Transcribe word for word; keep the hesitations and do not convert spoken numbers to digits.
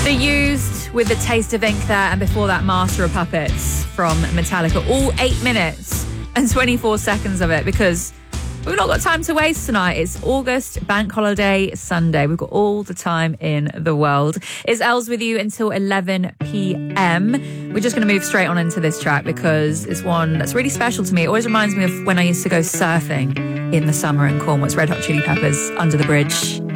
The Used with The Taste of Ink there, and before that, Master of Puppets from Metallica. All eight minutes and twenty-four seconds of it, because we've not got time to waste tonight. It's August Bank Holiday Sunday. We've got all the time in the world. It's Els with you until eleven p.m. We're just going to move straight on into this track because it's one that's really special to me. It always reminds me of when I used to go surfing in the summer in Cornwall. It's Red Hot Chili Peppers, Under the Bridge.